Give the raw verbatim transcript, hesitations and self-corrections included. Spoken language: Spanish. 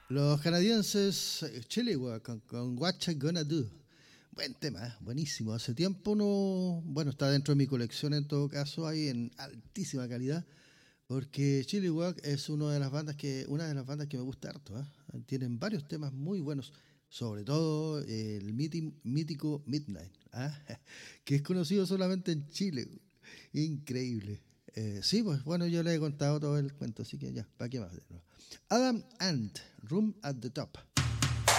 Los canadienses eh, Chilliwack con, con What You Gonna Do. Buen tema, ¿eh? Buenísimo. Hace tiempo no. Bueno, está dentro de mi colección en todo caso, ahí en altísima calidad. Porque Chilliwack es una de las bandas que, una de las bandas que me gusta harto, ¿eh? Tienen varios temas muy buenos, sobre todo eh, el míti- mítico Midnight, ¿ah? Que es conocido solamente en Chile. Increíble. Eh, sí, pues bueno, yo le he contado todo el cuento, así que ya, ¿para qué más? De nuevo? Adam Ant, Room at the Top.